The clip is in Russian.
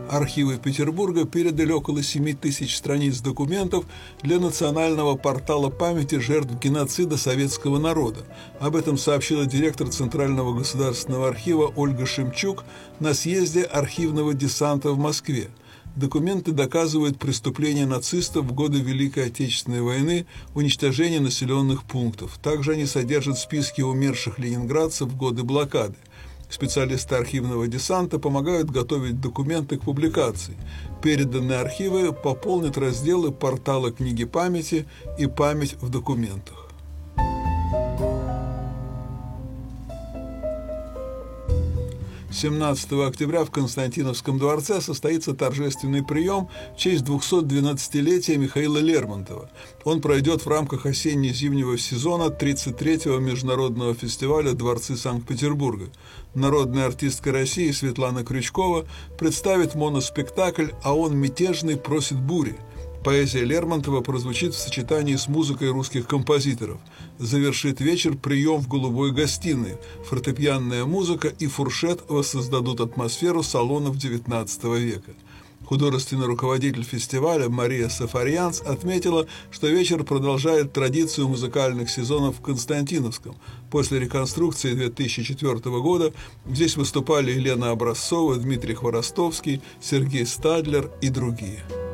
Архивы Петербурга передали около 7 тысяч страниц документов для национального портала памяти жертв геноцида советского народа. Об этом сообщила директор Центрального государственного архива Ольга Шемчук на съезде архивного десанта в Москве. Документы доказывают преступления нацистов в годы Великой Отечественной войны, уничтожение населенных пунктов. Также они содержат списки умерших ленинградцев в годы блокады. Специалисты архивного десанта помогают готовить документы к публикации. Переданные архивы пополнят разделы портала книги памяти и память в документах. 17 октября в Константиновском дворце состоится торжественный прием в честь 212-летия Михаила Лермонтова. Он пройдет в рамках осенне-зимнего сезона 33-го международного фестиваля «Дворцы Санкт-Петербурга». Народная артистка России Светлана Крючкова представит моноспектакль «А он мятежный просит бури». Поэзия Лермонтова прозвучит в сочетании с музыкой русских композиторов. Завершит вечер прием в голубой гостиной. Фортепианная музыка и фуршет воссоздадут атмосферу салонов XIX века. Художественный руководитель фестиваля Мария Сафарьянц отметила, что вечер продолжает традицию музыкальных сезонов в Константиновском. После реконструкции 2004 года здесь выступали Елена Образцова, Дмитрий Хворостовский, Сергей Стадлер и другие.